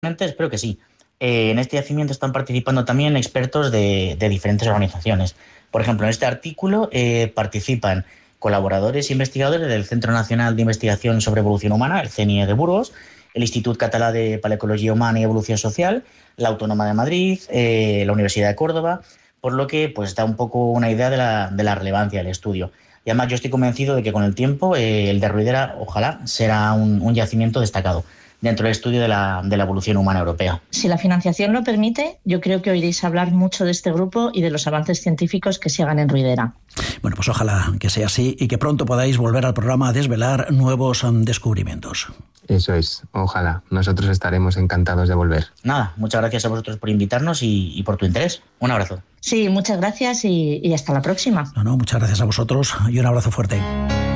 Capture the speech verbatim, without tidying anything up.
Espero que sí. Eh, en este yacimiento están participando también expertos de, de diferentes organizaciones. Por ejemplo, en este artículo eh, participan colaboradores e investigadores del Centro Nacional de Investigación sobre Evolución Humana, el C N I E de Burgos, el Institut Català de Paleontología Humana y Evolución Social, la Autónoma de Madrid, eh, la Universidad de Córdoba, por lo que pues da un poco una idea de la, de la relevancia del estudio. Y además yo estoy convencido de que con el tiempo eh, el de Ruidera, ojalá, será un, un yacimiento destacado dentro del estudio de la, de la evolución humana europea. Si la financiación lo permite, yo creo que oiréis hablar mucho de este grupo y de los avances científicos que se hagan en Ruidera. Bueno, pues ojalá que sea así y que pronto podáis volver al programa a desvelar nuevos um, descubrimientos. Eso es, ojalá. Nosotros estaremos encantados de volver. Nada, muchas gracias a vosotros por invitarnos y, y por tu interés. Un abrazo. Sí, muchas gracias y, y hasta la próxima. No, no, muchas gracias a vosotros y un abrazo fuerte.